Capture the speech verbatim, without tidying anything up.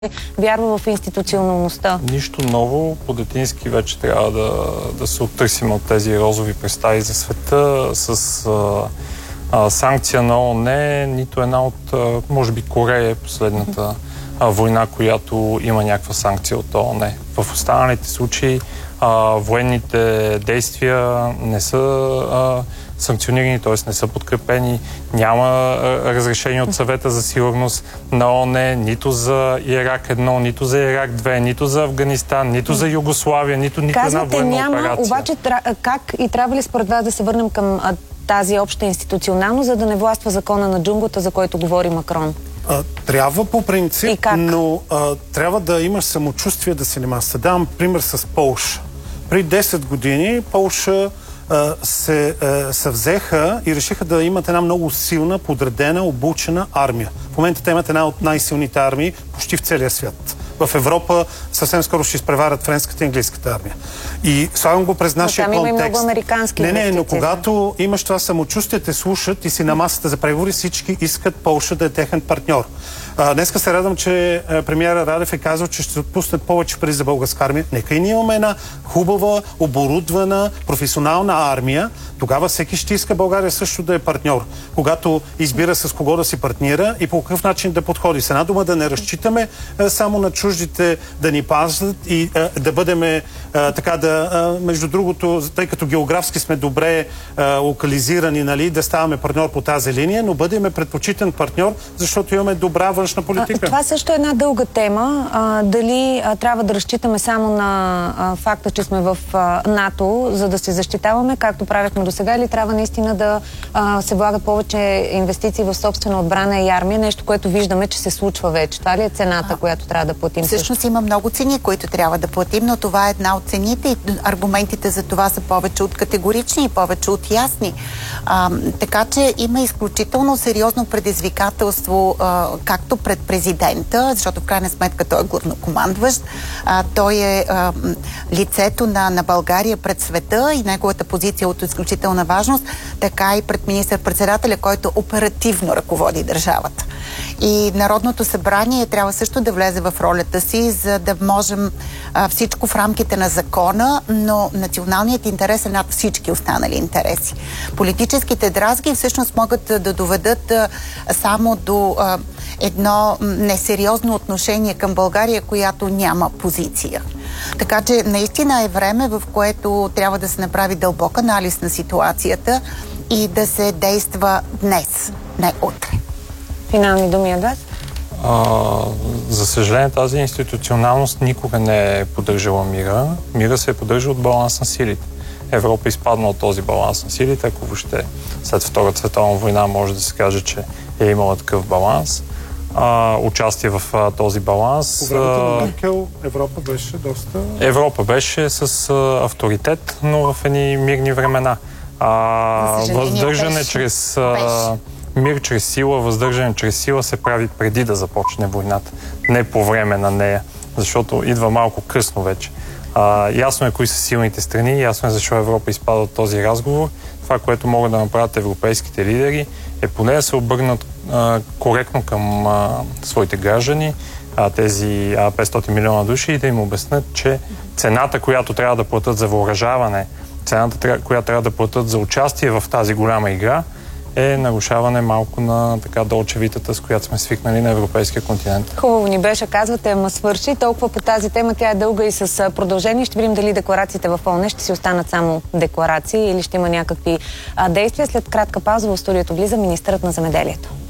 вярва в институционалността. Нищо ново. По детински вече трябва да, да се оттърсим от тези розови представи за света. С а, а, санкция на ООН, нито една от, а, може би Корея е последната а, война, която има някаква санкция от ООН. В останалите случаи а, военните действия не са а, санкционирани, т.е. не са подкрепени. Няма а, разрешение от Съвета за сигурност на ООН, нито за Ирак едно, нито за Ирак две, нито за Афганистан, нито за Югославия, нито нито една военна няма, операция. Обаче как и трябва ли според вас да се върнем към а, тази обща институционално, за да не властва закона на джунглата, за който говори Макрон? А, трябва по принцип, но а, трябва да имаш самочувствие да се немаса. Давам пример с Полша. При десет години Полша а, се а, съвзеха и решиха да имат една много силна, подредена, обучена армия. В момента те имат една от най-силните армии почти в целия свят. В Европа съвсем скоро ще изпреварят френската и английската армия. И слагам го през нашия контекст. Там има и много американски Не, не, но когато имаш това самочувствие, те слушат и си на масата за преговори, всички искат Полша да е техен партньор. А, днеска се радвам, че премиера Радев е казал, че ще отпуснат повече пари за българска армия. Нека и ние имаме една хубава, оборудвана, професионална армия. Тогава всеки ще иска България също да е партньор. Когато избира с кого да си партнира и по какъв начин да подходи. С една дума да не разчитаме а, само на чуждите да ни пазят и а, да бъдем така да, а, между другото, тъй като географски сме добре а, локализирани, нали, да ставаме партньор по тази линия, но бъдем предпочитан партньор, защото имаме добра външна политика. А, това също е една дълга тема. А, дали а, трябва да разчитаме само на а, факта, че сме в а, НАТО, за да се защитаваме, както правихме до сега, или трябва наистина да а, се влагат повече инвестиции в собствена отбрана и армия, нещо, което виждаме, че се случва вече. Това ли е цената, а, която трябва да платим? Всъщност има много цени, които трябва да платим, но това е една от цените и аргументите за това са повече от категорични и повече от ясни. А, така че има изключително сериозно предизвикателство а, както пред президента, защото в крайна сметка той е главнокомандващ, а, той е а, лицето на, на България пред света и неговата позиция от изключителна важност, така и пред министър-председателя, който оперативно ръководи държавата. И Народното събрание трябва също да влезе в ролята си, за да можем а, всичко в рамките на закона, но националният интерес е над всички останали интереси. Политическите дразги всъщност могат да доведат а, само до а, едно несериозно отношение към България, която няма позиция. Така че наистина е време, в което трябва да се направи дълбок анализ на ситуацията и да се действа днес, не утре. Финални думи от вас? А, за съжаление, тази институционалност никога не е поддържала мира. Мира се е поддържа от баланс на силите. Европа изпадна от този баланс на силите, ако въобще след Втората световна война може да се каже, че е имала такъв баланс. А, участие в а, този баланс. По времето на Меркел Европа беше доста... Европа беше с а, авторитет, но в едни мирни времена. А, въздържане беше. чрез... А, Мир чрез сила, въздържане чрез сила се прави преди да започне войната, не по време на нея, защото идва малко късно вече. А, ясно е кои са силните страни, ясно е защо Европа изпада от този разговор. Това, което могат да направят европейските лидери, е поне да се обърнат а, коректно към а, своите граждани, а, тези а, петстотин милиона души, и да им обяснят, че цената, която трябва да платят за въоръжаване, цената, която трябва да платят за участие в тази голяма игра, е нарушаване малко на така долчевитата, с която сме свикнали на европейския континент. Хубаво ни беше, казвате, ама свърши. Толкова по тази тема, тя е дълга и с продължение. Ще видим дали декларациите в ООН ще си останат само декларации или ще има някакви а, действия. След кратка пауза в студиото влиза министърът на земеделието.